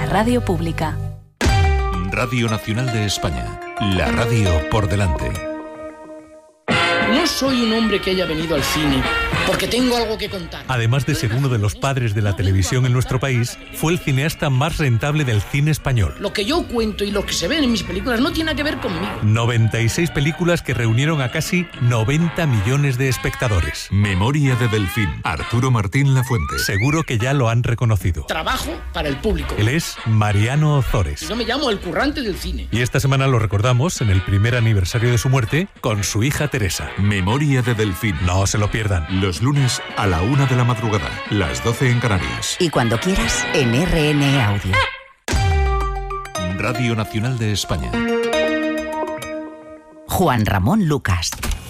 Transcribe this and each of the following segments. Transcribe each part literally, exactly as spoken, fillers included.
la radio pública. Radio Nacional de España, la radio por delante. No soy un hombre que haya venido al cine porque tengo algo que contar. Además de ser uno de los padres de la televisión en nuestro país, fue el cineasta más rentable del cine español. Lo que yo cuento y lo que se ven en mis películas no tiene que ver conmigo. noventa y seis películas que reunieron a casi noventa millones de espectadores. Memoria de Delfín, Arturo Martín Lafuente. Seguro que ya lo han reconocido. Trabajo para el público. Él es Mariano Ozores. Yo me llamo el currante del cine. Y esta semana lo recordamos en el primer aniversario de su muerte con su hija Teresa. Memoria de Delfín. No se lo pierdan. Los lunes a la una de la madrugada, las doce en Canarias. Y cuando quieras, en R N E Audio. Radio Nacional de España. Juan Ramón Lucas.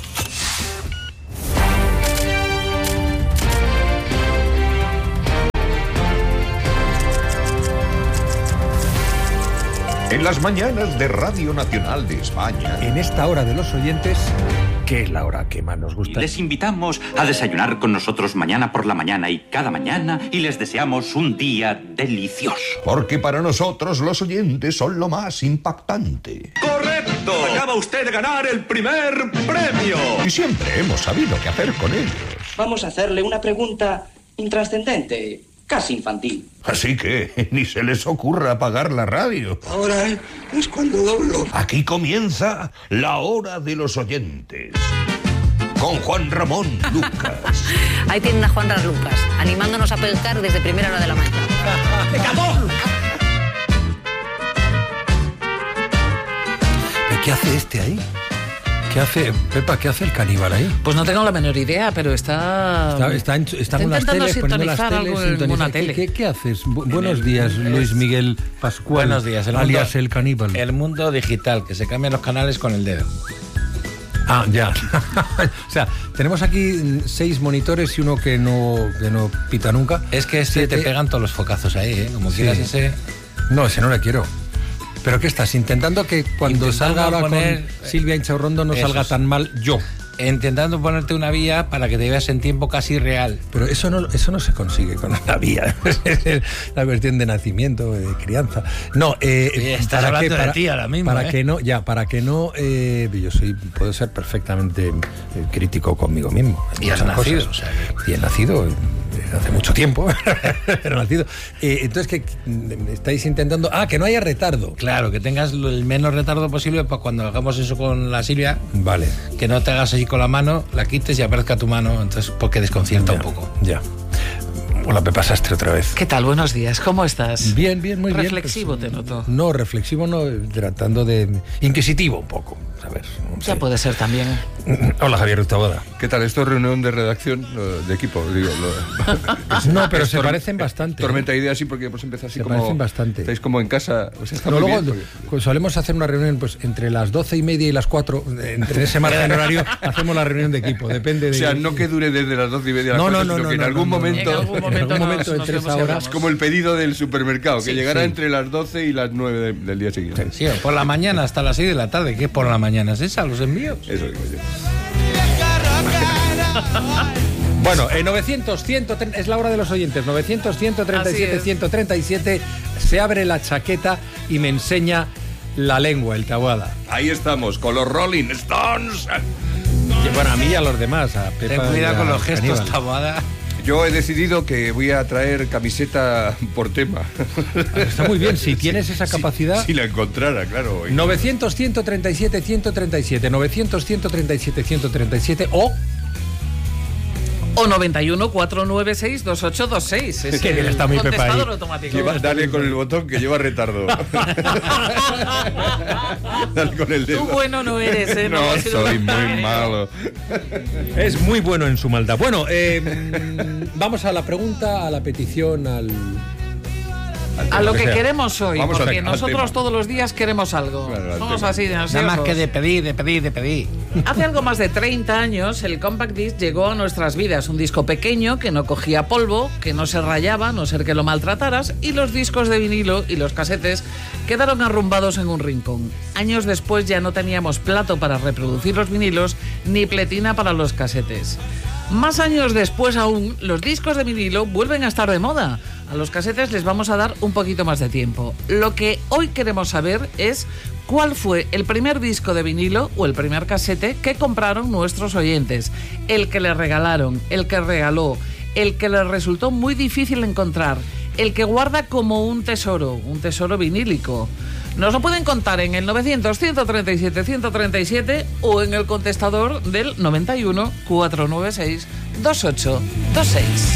En las mañanas de Radio Nacional de España. En esta hora de los oyentes, que es la hora que más nos gusta. Les invitamos a desayunar con nosotros mañana por la mañana y cada mañana y les deseamos un día delicioso. Porque para nosotros los oyentes son lo más impactante. ¡Correcto! Acaba usted de ganar el primer premio. Y siempre hemos sabido qué hacer con ellos. Vamos a hacerle una pregunta intrascendente, casi infantil. Así que ni se les ocurra apagar la radio. Ahora es cuando doblo. Aquí comienza la hora de los oyentes. Con Juan Ramón Lucas. Ahí tienen a Juan Ramón Lucas, animándonos a pescar desde primera hora de la mañana. ¡Pecador! ¿Qué hace este ahí? ¿Qué hace, Pepa, qué hace el caníbal ahí? Pues no tengo la menor idea, pero está... Está, está, en, está, está en unas teles, poniendo las teles, sintoniza. ¿Qué, qué, ¿Qué haces? Bu buenos días, Luis Miguel Pascual. Buenos días. El alias mundo, el caníbal. El mundo digital, que se cambian los canales con el dedo. Ah, ya. O sea, tenemos aquí seis monitores y uno que no, que no pita nunca. Es que este sí, te, te pegan todos los focazos ahí, ¿eh? Como sí. quieras ese... No, ese no le quiero. ¿Pero qué estás? Intentando que cuando Intentando salga ahora poner, con Silvia Inchaurrondo no salga es. tan mal yo. Intentando ponerte una vía para que te veas en tiempo casi real. Pero eso no, eso no se consigue con una vía. Es la cuestión de nacimiento, de crianza. No, eh, sí, estás para hablando que, para, de ti ahora mismo. Para ¿eh? que no, ya, para que no, eh, yo soy, puedo ser perfectamente eh, crítico conmigo mismo. Y has nacido, o sea, que... Y he nacido. Hace mucho tiempo, pero nacido. Eh, entonces, que estáis intentando... Ah, que no haya retardo. Claro, que tengas el menos retardo posible para cuando hagamos eso con la Silvia. Vale. Que no te hagas así con la mano, la quites y aparezca tu mano, entonces porque desconcierta ya, un poco. Ya. Hola, Pepa Sastre, otra vez. ¿Qué tal? Buenos días. ¿Cómo estás? Bien, bien, muy reflexivo bien. Reflexivo pues, te noto. No, reflexivo no, tratando de... Inquisitivo un poco, a ver. No ya sé. Puede ser también. Hola, Javier Rustaboda. ¿Qué tal? Esto es reunión de redacción, de equipo, digo. Lo, no, pero se parecen bastante. Tormenta de ideas, sí, porque hemos empezado así se como... Se parecen bastante. Estáis como en casa, o sea, está no, muy luego, bien. Porque... Solemos hacer una reunión pues entre las doce y media y las cuatro, entre ese margen horario, hacemos la reunión de equipo, depende de... O sea, no que dure desde las doce y media a las no, cuatro, no, no, sino no, que en, no, algún no, momento, en algún momento... En algún momento nos, entre nos esa hora... Es como el pedido del supermercado, que sí, llegará sí. entre las doce y las nueve de, del día siguiente. Sí, por la mañana hasta las seis de la tarde. ¿Qué es por la mañana? ¿Es esa, los envíos? Eso digo yo. Bueno, eh, novecientos, cien, es la hora de los oyentes. novecientos, ciento treinta y siete, ciento treinta y siete. Se abre la chaqueta y me enseña la lengua, el Taboada. Ahí estamos, con los Rolling Stones. Y, bueno, a mí y a los demás. A Pepa. Ten cuidado con los gestos, Caníbal. Taboada. Yo he decidido que voy a traer camiseta por tema. Está muy bien, si tienes esa capacidad... Si, si la encontrara, claro. novecientos, ciento treinta y siete, ciento treinta y siete. novecientos, ciento treinta y siete, ciento treinta y siete o... O noventa y uno, cuatrocientos noventa y seis, veintiocho veintiséis. Es que bien está muy Pepa ahí. Automático. Lleva, dale con el botón que lleva retardo. Dale con el dedo. Tú bueno no eres, ¿eh? No, no soy muy malo. Es muy bueno en su maldad. Bueno, eh, vamos a la pregunta, a la petición, al... A lo que sea. Queremos hoy, Vamos porque a, nosotros todos los días queremos algo. Claro, somos tema. Así de ansiosos. Nada más que de pedir, de pedir, de pedir. Hace algo más de treinta años, el Compact Disc llegó a nuestras vidas. Un disco pequeño que no cogía polvo, que no se rayaba, a no ser que lo maltrataras, y los discos de vinilo y los casetes quedaron arrumbados en un rincón. Años después ya no teníamos plato para reproducir los vinilos, ni pletina para los casetes. Más años después aún, los discos de vinilo vuelven a estar de moda. A los casetes les vamos a dar un poquito más de tiempo. Lo que hoy queremos saber es cuál fue el primer disco de vinilo o el primer casete que compraron nuestros oyentes. El que les regalaron, el que regaló, el que les resultó muy difícil encontrar, el que guarda como un tesoro, un tesoro vinílico. Nos lo pueden contar en el novecientos, ciento treinta y siete, ciento treinta y siete o en el contestador del noventa y uno, cuatrocientos noventa y seis, veintiocho veintiséis.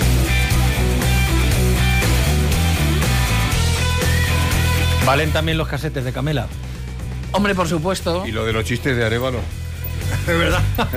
¿Valen también los casetes de Camela? Hombre, por supuesto. ¿Y lo de los chistes de Arévalo? De verdad.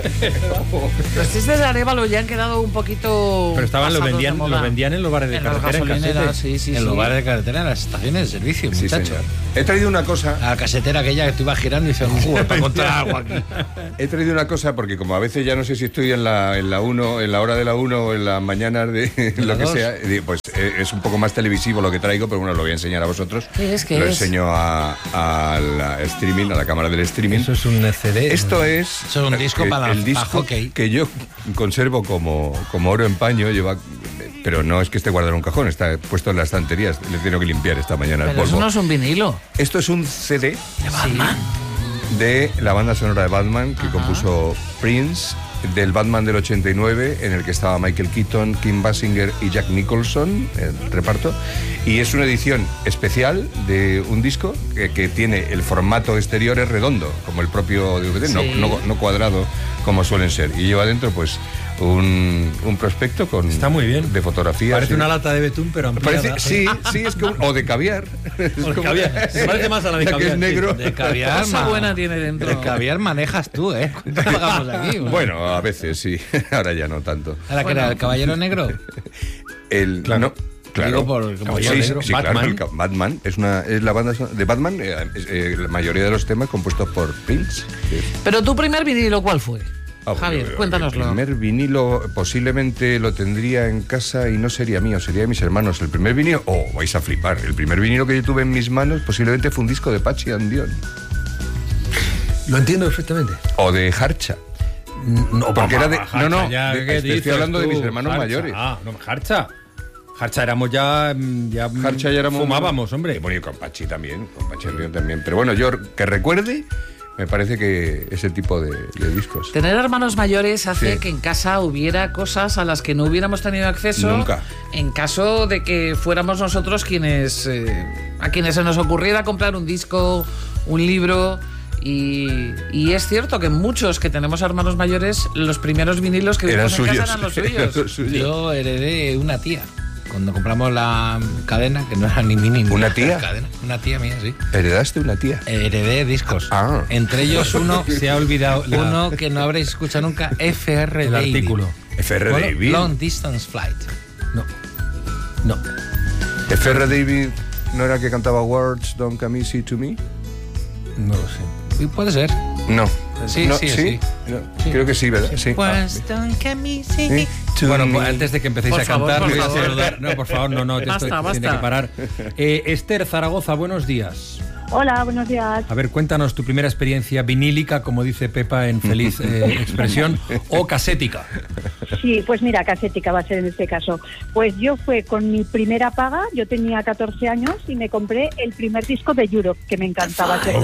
Los chistes de Arévalo ya han quedado un poquito. Pero estaban, lo vendían, de lo vendían en los bares de en carretera, en casetes. Sí, sí, en sí. los bares de carretera, en las estaciones de servicio, Sí, muchacho. señor. He traído una cosa. A la casetera aquella que tú ibas girando y dices, "Joder, para encontrar algo aquí". He traído una cosa porque como a veces ya no sé si estoy en la en la uno, en la hora de la uno o en las mañanas de lo la que dos? sea, pues eh, es un poco más televisivo lo que traigo, pero bueno, lo voy a enseñar a vosotros. ¿Qué es? ¿Qué lo es? enseño a, a la streaming, a la cámara del streaming. Eso es un C D. Esto es, Eso es un disco eh, para- el disco para hockey. que yo conservo como, como oro en paño, lleva, pero no es que esté guardado en un cajón, está puesto en las estanterías. Le tengo que limpiar esta mañana el Pero eso polvo. no es un vinilo. Esto es un C D ¿De Batman? de la banda sonora de Batman que Ajá. compuso Prince, del Batman del ochenta y nueve, en el que estaba Michael Keaton, Kim Basinger y Jack Nicholson, el reparto. Y es una edición especial de un disco que, que tiene el formato exterior es redondo, como el propio D V D, Sí. no, no, no cuadrado como suelen ser. Y lleva dentro pues un, un prospecto con Está muy bien. de fotografías. Parece sí. una lata de betún, pero ampliada. Parece, sí, sí, es como, o de caviar. Es O de como- caviar. Se parece más a la de que caviar, es negro. sí. De caviar, Cosa ma- buena tiene dentro. De caviar manejas tú, ¿eh? ¿Cuánto pagamos aquí? Bueno, a veces sí, ahora ya no tanto. ¿A la que era el caballero negro? El, Claro. no, claro. Digo por- como sí, yo sí, negro. sí, claro, Batman. el ca- Batman es una es la banda son- de Batman, eh, es, eh, la mayoría de los temas compuestos por Prince. que es- Pero tu primer vinilo, ¿cuál fue? Ah, bueno, Javier, el cuéntanoslo. primer vinilo posiblemente lo tendría en casa y no sería mío, sería de mis hermanos. El primer vinilo, oh, vais a flipar. El primer vinilo que yo tuve en mis manos posiblemente fue un disco de Pachi and Dion Lo entiendo perfectamente. o de Harcha. No, Porque era de- Harcha, no, no, ya, de- ¿qué estoy dices hablando de tú? mis hermanos Harcha. mayores. Ah, no, Harcha. Harcha éramos ya. mm, ya mm, Harcha ya éramos. fumábamos, hombre. Bueno, y con Pachi también, con Pachi and Dion también. Pero bueno, yo que recuerde, me parece que ese tipo de, de discos. Tener hermanos mayores hace Sí. que en casa hubiera cosas a las que no hubiéramos tenido acceso. Nunca. En caso de que fuéramos nosotros quienes eh, a quienes se nos ocurriera comprar un disco, un libro. Y, y es cierto que muchos que tenemos hermanos mayores, los primeros vinilos que Eran vimos en casa suyos. eran los Eran suyos. los suyos. Yo heredé una tía. Cuando compramos la cadena, que no era ni mini ni ¿Una nada, tía? cadena, una tía mía, sí. ¿Heredaste una tía? Heredé discos. Ah. Entre ellos uno, Se ha olvidado la- uno que no habréis escuchado nunca, F R el David. artículo. F R Long- David. Long Distance Flight. No. No. F R David no era que cantaba Words Don't Come Easy to Me. No lo sé. Y puede ser. No. Sí, No, sí, sí. No, creo que sí, ¿verdad? Sí. Pues don't come easy. Sí. To Bueno, me. pues antes de que empecéis Por a favor, cantar, por voy a favor. saludar. No, por favor, no, no, esto Basta, tiene basta. que parar. Eh, Esther Zaragoza, buenos días. Hola, buenos días. A ver, cuéntanos tu primera experiencia vinílica, como dice Pepa en feliz eh, expresión, o casética. Sí, pues mira, casética va a ser en este caso. Pues yo fue con mi primera paga, yo tenía catorce años y me compré el primer disco de Europe, que me encantaba. ese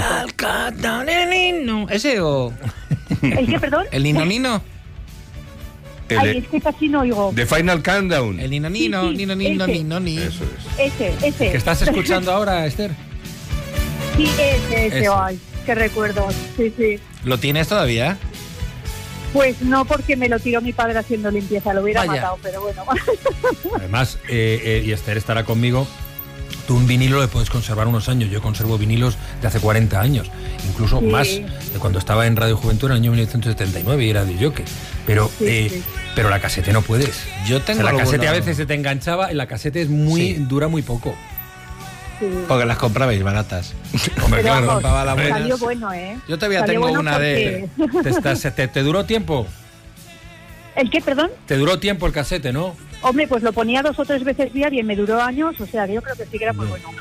grupo. ¿Ese o ¿El qué, perdón? el Nino Nino? El- Ay, es que casi no oigo. The Final Countdown. El Nino Nino, Sí, sí, Nino Nino, ese. Nino Nino. Eso es. Ese, ese. ¿Qué estás escuchando ahora, Esther? Sí, ese, ese, Ese. ay, qué recuerdo. Sí, sí. ¿Lo tienes todavía? Pues no, porque me lo tiró mi padre haciendo limpieza, lo hubiera Vaya. matado, pero bueno. Además, eh, eh, y Esther estará conmigo, tú un vinilo le puedes conservar unos años. Yo conservo vinilos de hace cuarenta años, incluso Sí. más de cuando estaba en Radio Juventud en el año mil novecientos setenta y nueve y era de jockey. Pero, Sí, eh, sí. pero la casete no puedes. Yo O tengo sea, la alguno- casete a veces se te enganchaba y la casete es muy Sí. dura muy poco. Sí. Porque las comprabais baratas. Hombre, Pero claro. vamos, compraba las buenas. salió bueno, ¿eh? Yo todavía Salió tengo bueno una de- porque- ¿Te, estás- te- te duró tiempo? ¿El qué, perdón? Te duró tiempo el casete, ¿no? Hombre, pues lo ponía dos o tres veces diario y me duró años, o sea, que yo creo que sí que era muy bueno.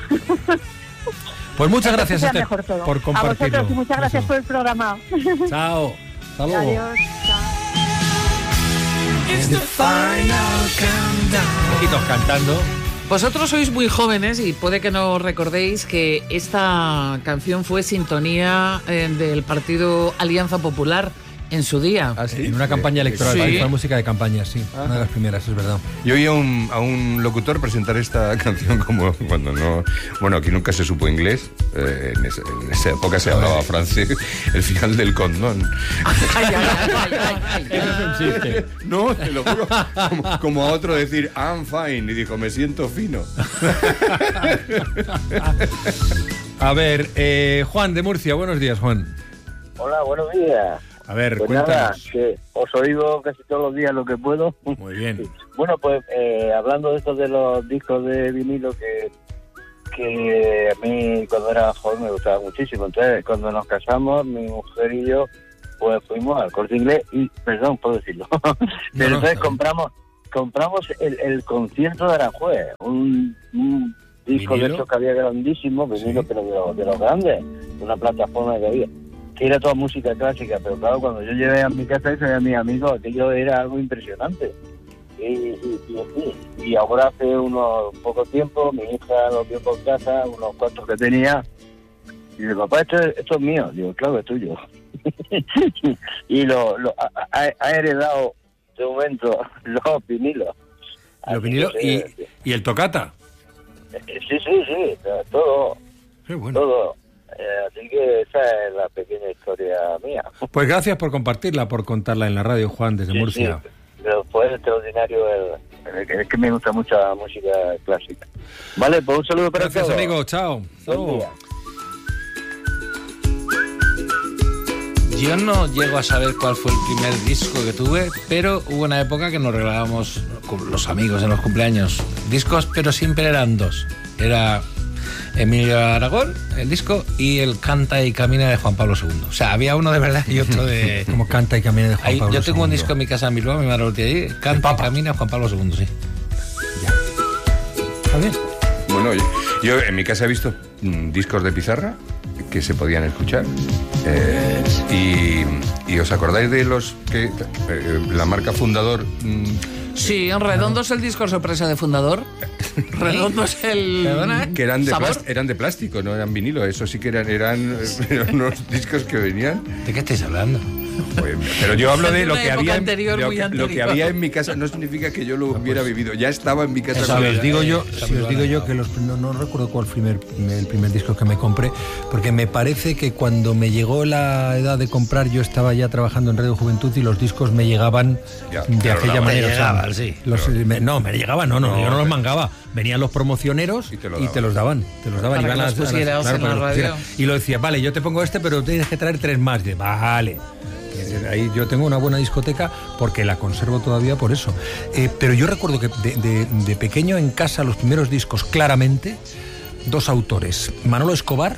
Pues muchas Entonces gracias, era Esther, mejor todo. por A compartirlo. vosotros y muchas gracias Eso. por el programa. Chao. Hasta luego. Adiós. Chao. Poquitos cantando. Vosotros sois muy jóvenes y puede que no recordéis que esta canción fue sintonía eh, del partido Alianza Popular en su día. ¿Ah, sí? En una campaña electoral, sí. Fue música de campaña, sí. Ajá. Una de las primeras, es verdad. Yo oí a un, a un locutor presentar esta canción como cuando no... Bueno, aquí nunca se supo inglés, eh, en, esa, en esa época se hablaba francés, el final del condón. Ay, ay, ay, ay, ay, Eso es un chiste. No, te lo juro, como, como a otro decir, I'm fine, y dijo, me siento fino. A ver, eh, Juan de Murcia, buenos días, Juan. Hola, buenos días. A ver, pues cuéntanos. Nada, que os oigo casi todos los días lo que puedo. Muy bien. Sí. Bueno, pues eh, hablando de esto de los discos de vinilo que, que a mí cuando era joven me gustaba muchísimo. Entonces, cuando nos casamos, mi mujer y yo, pues fuimos al Corte Inglés y, perdón, puedo decirlo, pero no, no, entonces compramos compramos el, el concierto de Aranjuez, un, un disco ¿Vinilo? de esos que había grandísimo, vinilo, Sí. pero de los, de los grandes, una plataforma que había. Que era toda música clásica, pero claro, cuando yo llegué a mi casa y soy a mis amigos, aquello era algo impresionante. Y, y, y, y ahora hace unos poco tiempo, mi hija lo vio por casa, unos cuantos que tenía, y dice, papá, esto es, esto es mío. Digo, claro, es tuyo. Y lo, lo ha, ha heredado de momento los vinilos. Los vinilos y, eh, y el tocata. Sí, sí, sí, todo. Qué bueno. Todo. Eh, así que esa es la pequeña historia mía. Pues gracias por compartirla, por contarla en la radio, Juan, desde Sí, Murcia. sí, pero fue extraordinario, el, el, es que me gusta mucho la música clásica. Vale, pues un saludo para Gracias, todos. amigo, chao. Buen día. Yo no llego a saber cuál fue el primer disco que tuve, pero hubo una época que nos regalábamos con los amigos en los cumpleaños discos, pero siempre eran dos. Era Emilio Aragón, el disco, y el Canta y Camina de Juan Pablo segundo. O sea, había uno de verdad y otro de... Como Canta y Camina de Juan Ahí, Pablo yo tengo segundo. un disco en mi casa en Bilbao, mi madre lo tiene ahí, Canta y Camina de Juan Pablo segundo, sí. ¿Está bien? Bueno, yo, yo en mi casa he visto mm, discos de pizarra que se podían escuchar. Eh, y, y os acordáis de los que eh, la marca Fundador. Mm, Sí, en redondo es el disco sorpresa de Fundador. Redondo es el... ¿Perdona? que eran de, ¿Sabor? plast- eran de plástico, no eran vinilo. Eso sí que eran, eran, eran unos discos que venían. ¿De qué estáis hablando? Pues, pero yo hablo de lo Una que, época había en, anterior, lo, muy que, lo que anterior. había en mi casa no significa que yo lo hubiera vivido. Ya estaba en mi casa. Si con os el- digo yo, esa si os muy digo buena. yo que los, no, no recuerdo cuál fue el primer, el primer disco que me compré, porque me parece que cuando me llegó la edad de comprar yo estaba ya trabajando en Radio Juventud y los discos me llegaban Ya, de pero aquella no, manera. me o sea, llegaban, sí. los- me- no, me llegaban, no, no, No, yo no los pero- mangaba. Venían los promocioneros Y te lo y daban. te los daban, te los daban. Para iban que a los las- a las- pusieras claro, en para la que los radio. pusieras. Y lo decía, vale, yo te pongo este, pero tienes que traer tres más. De, vale. Ahí yo tengo una buena discoteca porque la conservo todavía por eso. Eh, pero yo recuerdo que de, de- de pequeño en casa los primeros discos, claramente, dos autores. Manolo Escobar,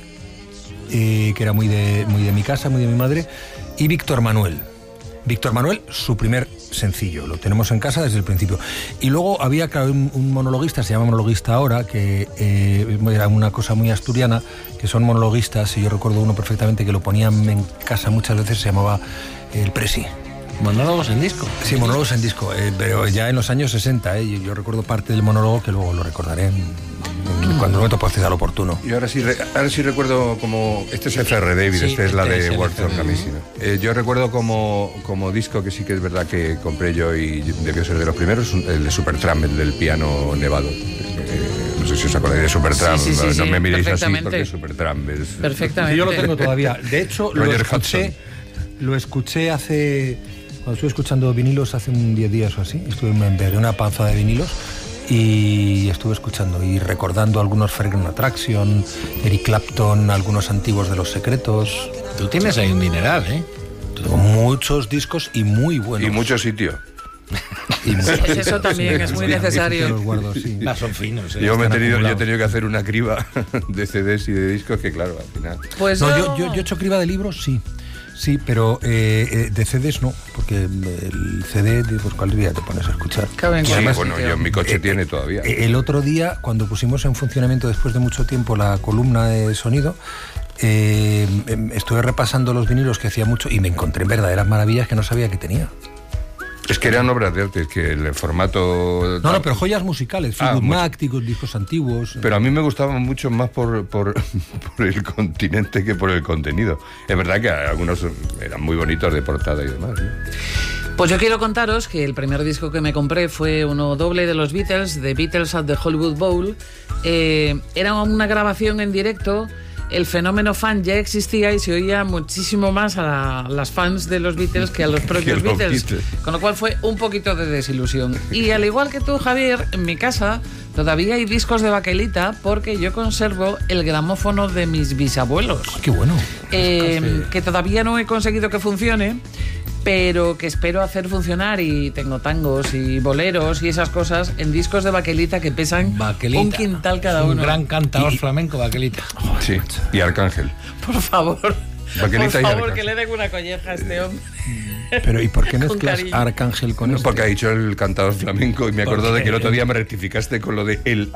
eh, que era muy de, muy de mi casa, muy de mi madre, y Víctor Manuel. Víctor Manuel, su primer sencillo, lo tenemos en casa desde el principio. Y luego había claro, un, un monologuista, se llama monologuista ahora, que eh, era una cosa muy asturiana, que son monologuistas, y yo recuerdo uno perfectamente que lo ponían en casa muchas veces, se llamaba El Presi. Monólogos en disco. Sí, monólogos en disco, eh, pero ya en los años sesenta, eh, yo, yo recuerdo parte del monólogo que luego lo recordaré en, en- cuando el momento proceda al oportuno. Yo ahora sí, re- ahora sí recuerdo como... Este es F R. David, Sí, este es la este de es el Words F R. of Camisino. Eh, yo recuerdo como, como disco que sí que es verdad que compré yo y debió ser de los primeros, un- el de Supertramp, el del piano nevado. Eh, no sé si os acordáis de Supertramp, Sí, sí, sí, no sí, me miréis así perfectamente. porque Supertramp es... Perfectamente. Sí, yo lo tengo todavía. De hecho, lo Roger escuché, Hudson. lo escuché hace... Cuando estuve escuchando vinilos hace un diez días o así, estuve, me pegué una panza de vinilos y estuve escuchando y recordando algunos Fragrant Attraction, Eric Clapton, algunos antiguos de Los Secretos. Tú tienes ahí un dineral, ¿eh? Tengo muchos discos y muy buenos. Y mucho sitio. Y muchos Pues eso también es muy necesario. Los guardo, sí. Ah, son finos, ¿eh? Yo me he están tenido, yo he acumulados. tenido que hacer una criba de C Ds y de discos que claro, al final... Pues No, yo... yo, yo, yo he hecho criba de libros, sí. Sí, pero eh, eh, de C Ds no, porque el C D, pues cuál día te pones a escuchar. Cabe en Sí, cualquier bueno, sitio. yo en mi coche Eh, tiene todavía. Eh, El otro día, cuando pusimos en funcionamiento después de mucho tiempo la columna de sonido, eh, em, estuve repasando los vinilos que hacía mucho y me encontré verdaderas maravillas que no sabía que tenía. Es que eran obras de arte, es que el formato... No, no, pero joyas musicales, Ah, figumácticos, discos antiguos. Pero a mí me gustaban mucho más por, por, por el continente que por el contenido. Es verdad que algunos eran muy bonitos de portada y demás, ¿no? Pues yo quiero contaros que el primer disco que me compré fue uno doble de los Beatles, The Beatles at the Hollywood Bowl. Eh, era una grabación en directo. El fenómeno fan ya existía y se oía muchísimo más a la, las fans de los Beatles que a los propios los Beatles, Beatles. con lo cual fue un poquito de desilusión. Y al igual que tú, Javier, en mi casa todavía hay discos de baquelita porque yo conservo el gramófono de mis bisabuelos. ¡Qué bueno! Eh, que todavía no he conseguido que funcione, pero que espero hacer funcionar, y tengo tangos y boleros y esas cosas en discos de baquelita que pesan Baquelita. un quintal cada Es un uno. gran cantador flamenco, Baquelita. Sí, y Arcángel. Por favor, Baquelita por y favor, Arcángel. que le den una colleja a este hombre. Pero ¿y por qué Con mezclas cariño. Arcángel con No, este? porque ha dicho el cantador flamenco y me acordó de que el otro día me rectificaste con lo de el